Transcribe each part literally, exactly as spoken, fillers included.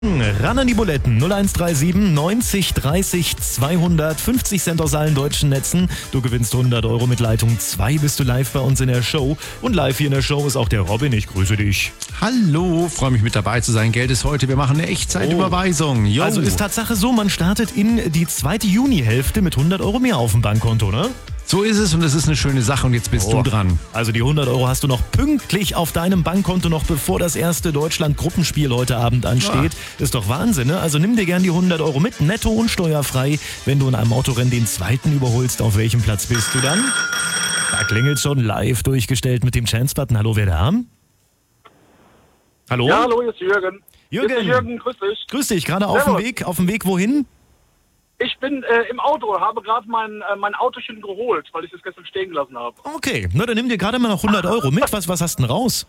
Ran an die Buletten. null eins drei sieben neunzig dreißig zweihundert. fünfzig Cent aus allen deutschen Netzen. Du gewinnst hundert Euro mit Leitung zwei. Bist du live bei uns in der Show. Und live hier in der Show ist auch der Robin. Ich grüße dich. Hallo, freue mich mit dabei zu sein. Geld ist heute. Wir machen eine Echtzeitüberweisung. Oh. Also ist Tatsache so, man startet in die zweite Junihälfte mit hundert Euro mehr auf dem Bankkonto, ne? So ist es und es ist eine schöne Sache und jetzt bist oh. du dran. Also die hundert Euro hast du noch pünktlich auf deinem Bankkonto, noch bevor das erste Deutschland-Gruppenspiel heute Abend ansteht. Ja. Ist doch Wahnsinn, ne? Also nimm dir gern die hundert Euro mit, netto und steuerfrei. Wenn du in einem Autorennen den zweiten überholst, auf welchem Platz bist du dann? Da klingelt schon live durchgestellt mit dem Chance-Button. Hallo, wer da? Hallo? Ja, hallo, hier ist Jürgen. Jürgen, hier ist Jürgen, grüß dich. Grüß dich, gerade auf dem Weg. Auf dem Weg wohin? Ich bin äh, im Auto, habe gerade mein, äh, mein Autochen geholt, weil ich es gestern stehen gelassen habe. Okay, na dann nimm dir gerade mal noch hundert Euro mit. Was, was hast du denn raus?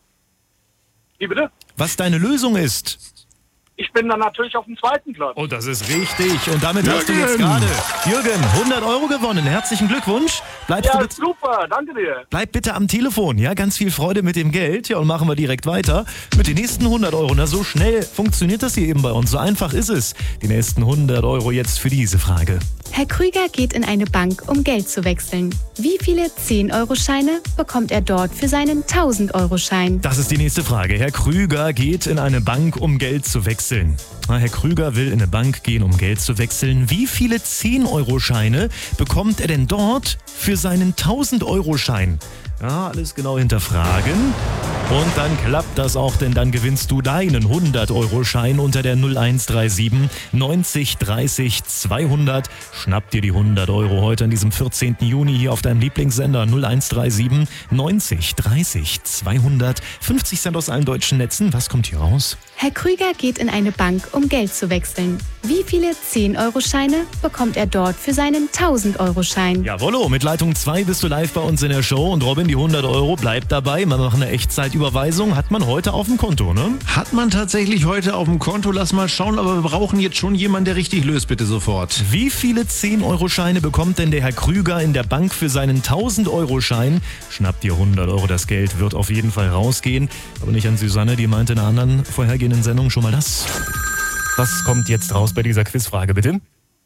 Wie bitte? Was deine Lösung ist? Ich bin dann natürlich auf dem zweiten Platz. Oh, das ist richtig. Und damit Jürgen. hast du jetzt gerade, Jürgen, hundert Euro gewonnen. Herzlichen Glückwunsch. Bleibst ja, du bitte, super, danke dir. Bleib bitte am Telefon, ja? Ganz viel Freude mit dem Geld. Ja, und machen wir direkt weiter mit den nächsten hundert Euro. Na, so schnell funktioniert das hier eben bei uns. So einfach ist es. Die nächsten hundert Euro jetzt für diese Frage. Herr Krüger geht in eine Bank, um Geld zu wechseln. Wie viele zehn-Euro-Scheine bekommt er dort für seinen tausend-Euro-Schein? Das ist die nächste Frage. Herr Krüger geht in eine Bank, um Geld zu wechseln. Herr Krüger will in eine Bank gehen, um Geld zu wechseln. Wie viele zehn-Euro-Scheine bekommt er denn dort für seinen tausend-Euro-Schein? Ja, alles genau hinterfragen. Und dann klappt das auch, denn dann gewinnst du deinen hundert-Euro-Schein unter der null eins drei sieben neunzig dreißig zweihundert. Schnapp dir die hundert Euro heute an diesem vierzehnten Juni hier auf deinem Lieblingssender null eins drei sieben neunzig dreißig zweihundert. fünfzig Cent aus allen deutschen Netzen. Was kommt hier raus? Herr Krüger geht in eine Bank, um Geld zu wechseln. Wie viele zehn-Euro-Scheine bekommt er dort für seinen tausend-Euro-Schein? Jawollo, mit Leitung zwei bist du live bei uns in der Show. Und Robin, die hundert Euro bleibt dabei. Wir machen eine Echtzeitüberweisung. Hat man heute auf dem Konto, ne? Hat man tatsächlich heute auf dem Konto. Lass mal schauen, aber wir brauchen jetzt schon jemanden, der richtig löst, bitte sofort. Wie viele zehn-Euro-Scheine bekommt denn der Herr Krüger in der Bank für seinen tausend-Euro-Schein? Schnapp dir hundert Euro. Das Geld wird auf jeden Fall rausgehen. Aber nicht an Susanne, die meinte in einer anderen vorhergehenden Sendung schon mal das. Was kommt jetzt raus bei dieser Quizfrage, bitte?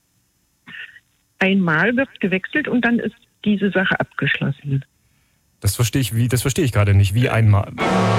Einmal wird gewechselt und dann ist diese Sache abgeschlossen. Das verstehe ich, wie, das verstehe ich gerade nicht. Wie einmal?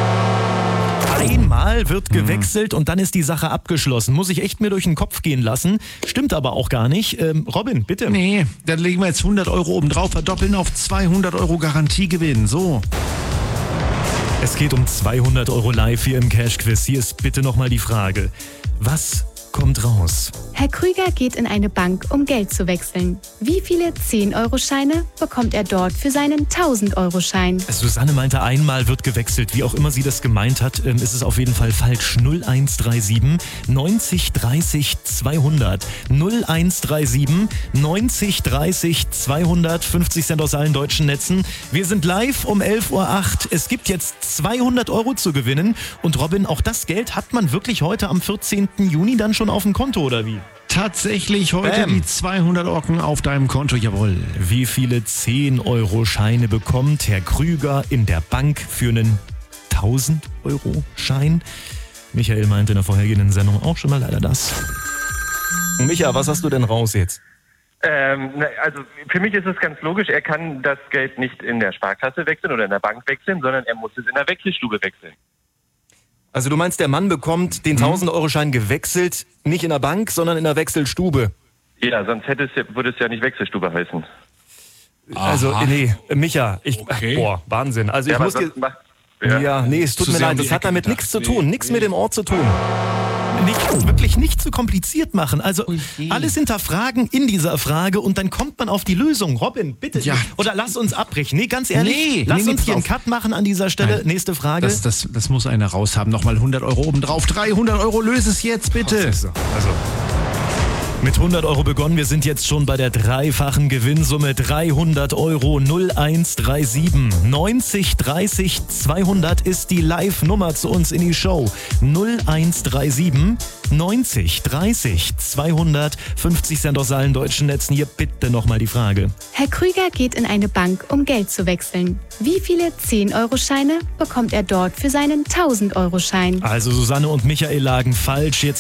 Einmal wird gewechselt und dann ist die Sache abgeschlossen. Muss ich echt mir durch den Kopf gehen lassen. Stimmt aber auch gar nicht. Ähm, Robin, bitte. Nee, dann legen wir jetzt hundert Euro oben drauf, verdoppeln auf zweihundert Euro Garantiegewinn. So. Es geht um zweihundert Euro live hier im Cash-Quiz. Hier ist bitte nochmal die Frage. Was kommt raus? Herr Krüger geht in eine Bank, um Geld zu wechseln. Wie viele zehn-Euro-Scheine bekommt er dort für seinen tausend-Euro-Schein? Susanne meinte, einmal wird gewechselt. Wie auch immer sie das gemeint hat, ähm, ist es auf jeden Fall falsch. null eins drei sieben neunzig dreißig zweihundert. null eins drei sieben neunzig dreißig zweihundert. fünfzig Cent aus allen deutschen Netzen. Wir sind live um elf Uhr acht. Es gibt jetzt zweihundert Euro zu gewinnen. Und Robin, auch das Geld hat man wirklich heute am vierzehnten Juni dann schon auf dem Konto, oder wie? Tatsächlich heute Bam. die zweihundert Orken auf deinem Konto, jawohl. Wie viele zehn-Euro-Scheine bekommt Herr Krüger in der Bank für einen tausend-Euro-Schein? Michael meinte in der vorhergehenden Sendung auch schon mal leider das. Micha, was hast du denn raus jetzt? Ähm, also für mich ist es ganz logisch, er kann das Geld nicht in der Sparkasse wechseln oder in der Bank wechseln, sondern er muss es in der Wechselstube wechseln. Also du meinst, der Mann bekommt den tausend-Euro-Schein gewechselt, nicht in der Bank, sondern in der Wechselstube? Ja, sonst hätte es, würde es ja nicht Wechselstube heißen. Also, Aha. nee, Micha, ich, Okay. boah, Wahnsinn. Also ich Ja, aber muss dir, sonst macht, ja. ja, nee, es tut Zu mir sehr leid, um die das hat Ecke damit gedacht. nichts zu Nee, tun, nichts nee. mit dem Ort zu tun. Nicht, wirklich nicht zu kompliziert machen. Also alles hinterfragen in dieser Frage und dann kommt man auf die Lösung. Robin, bitte. Ja. Oder lass uns abbrechen. Nee, ganz ehrlich, Nee, lass nee, uns nee, hier einen pass auf. Cut machen an dieser Stelle. Nein. Nächste Frage. Das, das, das muss einer raushaben. Nochmal hundert Euro oben drauf. dreihundert Euro, löse es jetzt bitte. Also, Mit hundert Euro begonnen, wir sind jetzt schon bei der dreifachen Gewinnsumme. dreihundert Euro. null eins drei sieben neunzig dreißig zweihundert ist die Live-Nummer zu uns in die Show. null eins drei sieben neunzig dreißig zweihundert. fünfzig Cent aus allen deutschen Netzen. Hier bitte nochmal die Frage. Herr Krüger geht in eine Bank, um Geld zu wechseln. Wie viele zehn-Euro-Scheine bekommt er dort für seinen tausend-Euro-Schein? Also Susanne und Michael lagen falsch. Jetzt